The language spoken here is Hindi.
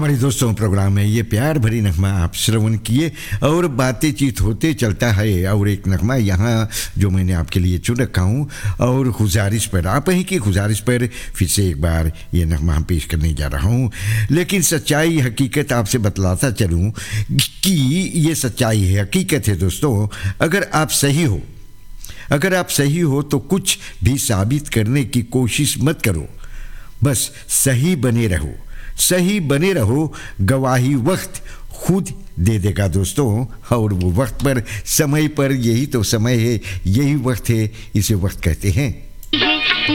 हमारे दोस्तों प्रोग्राम में ये प्यार भरी नगमा आप श्रवण किए और बातचीत होते चलता है। और एक नगमा यहाँ जो मैंने आपके लिए चुन रखा हूँ और गुजारिश पर, आप ही की गुजारिश पर फिर से एक बार ये नगमा हम पेश करने जा रहा हूँ। लेकिन सच्चाई हकीकत आपसे बतलाता चलूँ कि ये सच्चाई है, हकीकत है दोस्तों। अगर आप सही हो तो कुछ भी साबित करने की कोशिश मत करो, बस सही बने रहो। गवाही वक्त खुद दे देगा दोस्तों। और वो वक्त पर, समय पर, यही तो समय है, यही वक्त है, इसे वक्त कहते हैं।